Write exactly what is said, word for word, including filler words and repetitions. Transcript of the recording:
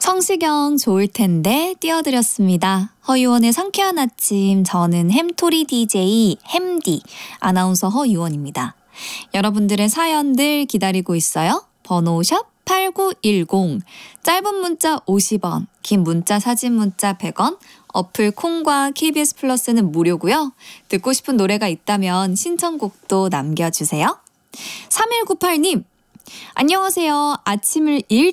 성시경 좋을 텐데 띄워드렸습니다. 허유원의 상쾌한 아침, 저는 햄토리 디제이 햄디 아나운서 허유원입니다. 여러분들의 사연들 기다리고 있어요. 번호 샵 팔구일공, 짧은 문자 오십 원, 긴 문자 사진 문자 백 원, 어플 콩과 케이비에스 플러스는 무료고요. 듣고 싶은 노래가 있다면 신청곡도 남겨주세요. 삼일구팔 님, 안녕하세요. 아침을 일